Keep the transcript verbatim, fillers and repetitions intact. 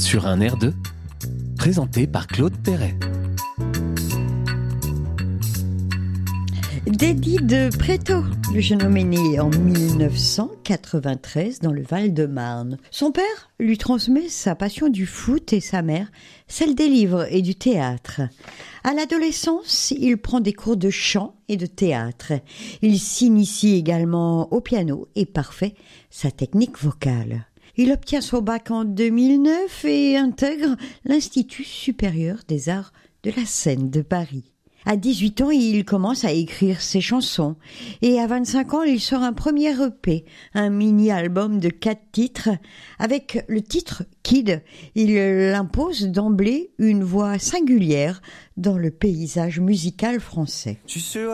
sur un air de, présenté par Claude Perret. Dédie de Préto, le jeune homme est né en mille neuf cent quatre-vingt-treize dans le Val-de-Marne. Son père lui transmet sa passion du foot et sa mère celle des livres et du théâtre. À l'adolescence, il prend des cours de chant et de théâtre. Il s'initie également au piano et parfait sa technique vocale. Il obtient son bac en deux mille neuf et intègre l'Institut supérieur des arts de la scène de Paris. À dix-huit ans, il commence à écrire ses chansons et à vingt-cinq ans, il sort un premier E P, un mini-album de quatre titres. Avec le titre Kid, il impose d'emblée une voix singulière dans le paysage musical français. Tu seras